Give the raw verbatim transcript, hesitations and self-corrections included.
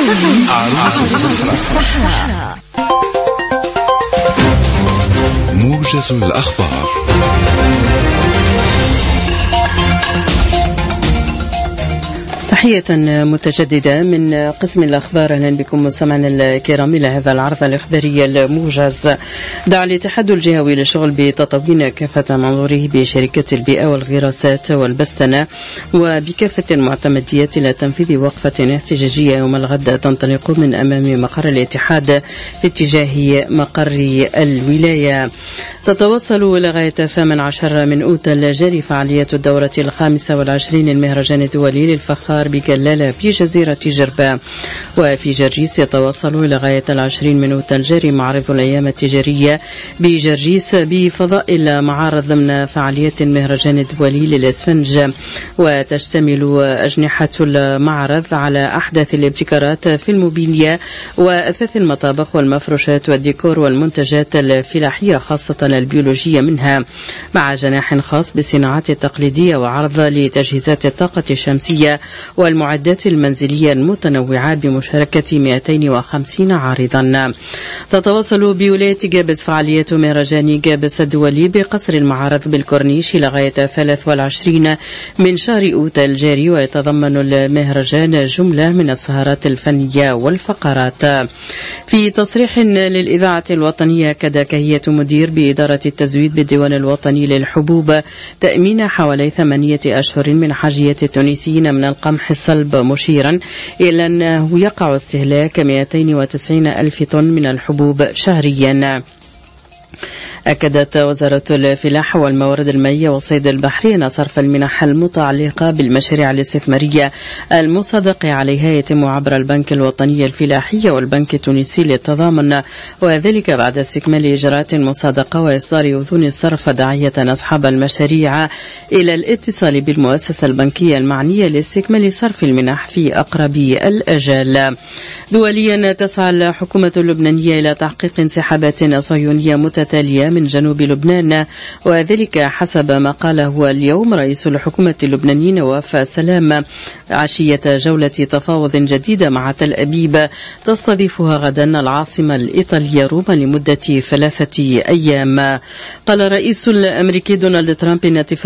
عروس الصحراء. موجز الأخبار. تحية متجددة من قسم الأخبار. أهلا بكم مستمعينا الكرام إلى هذا العرض الإخباري الموجز. دعا الاتحاد الجهوي للشغل بتطوين كافة منظوره بشركة البيئة والغراسات والبستنة وبكافة المعتمديات إلى تنفيذ وقفة احتجاجية يوم الغد تنطلق من أمام مقر الاتحاد في اتجاه مقر الولاية. تتواصل لغاية الثامن عشر من أوت الجاري فعالية الدورة الخامسة والعشرين المهرجان الدولي للفخار بجلالة بجزيرة جرباء. وفي جرجيس يتواصل لغاية العشرين من أوت الجاري معرض الأيام التجارية بجرجيس بفضاء المعارض ضمن فعالية المهرجان الدولي للإسفنج. وتشتمل أجنحة المعرض على أحدث الابتكارات في الموبيليا وأثاث المطابخ والمفروشات والديكور والمنتجات الفلاحية خاصة البيولوجية منها، مع جناح خاص بالصناعات التقليدية وعرض لتجهيزات الطاقة الشمسية والمعدات المنزلية المتنوعة بمشاركة مئتين وخمسين عارضا. تتواصل بولاية جابس فعالية مهرجان جابس الدولي بقصر المعارض بالكورنيش لغاية الثالث والعشرين من شهر أوت الجاري، ويتضمن المهرجان جملة من السهرات الفنية والفقرات. في تصريح للإذاعة الوطنية أكد كهية مدير بإدارة التزويد بالديوان الوطني للحبوب تأمين حوالي ثمانية أشهر من حاجية التونسيين من القمح الصلب، مشيرا إلى أنه يقع استهلاك مئتين وتسعين ألف طن من الحبوب شهريا. أكدت وزارة الفلاحة والموارد المائية والصيد البحري أن صرف المنح المتعلقة بالمشاريع الاستثمارية المصادق عليها يتم عبر البنك الوطني الفلاحي والبنك التونسي للتضامن، وذلك بعد استكمال إجراءات مصادقة وإصدار أذون الصرف داعية أصحاب المشاريع إلى الاتصال بالمؤسسة البنكية المعنية لاستكمال صرف المنح في أقرب الأجال. دوليا تسعى الحكومة اللبنانية إلى تحقيق انسحابات صهيونية متتالية من جنوب لبنان، وذلك حسب ما قاله اليوم رئيس الحكومة اللبناني نواف سلام عشية جولة تفاوض جديدة مع تل أبيب تستضيفها غدا العاصمة الإيطالية روما لمدة ثلاثة أيام. قال الرئيس الأمريكي دونالد ترامب إن اتفاق